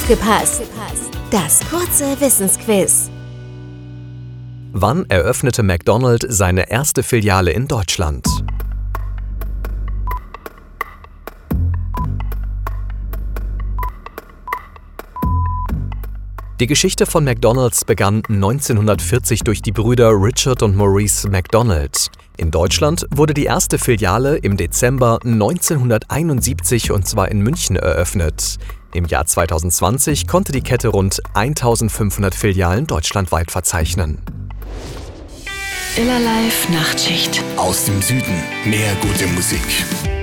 Aufgepasst! Das kurze Wissensquiz. Wann eröffnete McDonald's seine erste Filiale in Deutschland? Die Geschichte von McDonald's begann 1940 durch die Brüder Richard und Maurice McDonald. In Deutschland wurde die erste Filiale im Dezember 1971 und zwar in München eröffnet. Im Jahr 2020 konnte die Kette rund 1500 Filialen deutschlandweit verzeichnen. Illerlife Nachtschicht. Aus dem Süden mehr gute Musik.